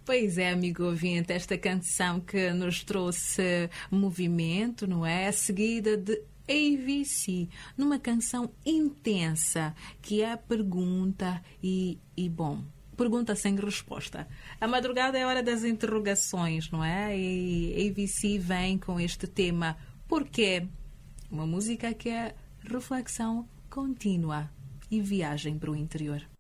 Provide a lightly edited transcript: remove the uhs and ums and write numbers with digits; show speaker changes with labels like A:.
A: Pois é, amigo ouvinte, esta canção que nos trouxe movimento, não é? Seguida de AVC, numa canção intensa, que é a pergunta bom, pergunta sem resposta. A madrugada é hora das interrogações, não é? E AVC vem com este tema, porquê? Uma música que é reflexão contínua e viagem para o interior.